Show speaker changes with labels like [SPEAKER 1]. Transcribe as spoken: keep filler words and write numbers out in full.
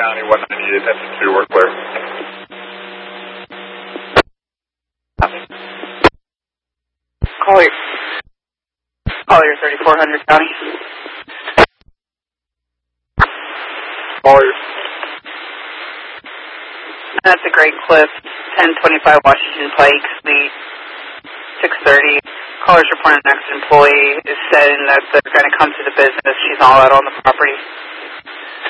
[SPEAKER 1] County, one ninety-eight, that's a two, we're clear.
[SPEAKER 2] Collier. Collier, thirty-four hundred County.
[SPEAKER 1] Collier.
[SPEAKER 2] That's a great clip. ten twenty-five Washington Pike, Suite six thirty. Caller's reporting the next employee is saying that they're going to come to the business. She's all out on the property.